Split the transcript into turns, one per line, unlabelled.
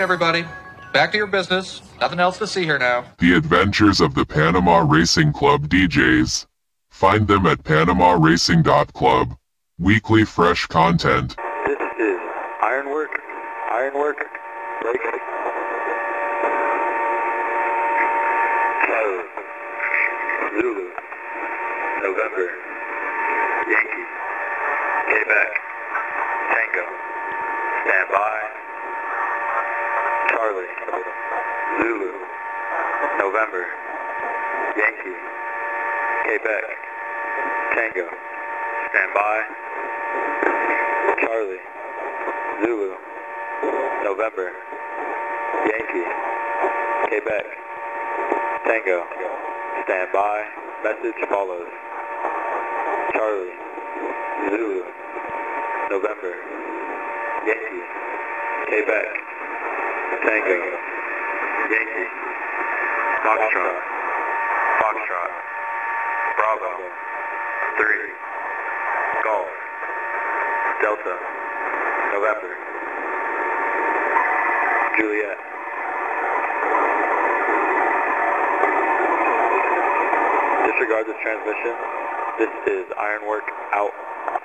everybody. Back to your business. Nothing else to see here now.
The Adventures of the Panama Racing Club DJs. Find them at PanamaRacing.club. Weekly fresh content.
This is Ironwork, break. Kilo, Zulu, November, Yankee, Quebec, Tango, stand by, Charlie, Zulu, November, Yankee, Quebec, Tango, stand by, Charlie, Zulu, November, Yankee, Quebec, Tango, stand by, message follows, Charlie, Zulu, November, Yankee, Quebec, Tango, Yankee, Foxtrot, Bravo, 3, Golf, Delta, November, Juliet. Disregard this transmission. This is Ironwork out.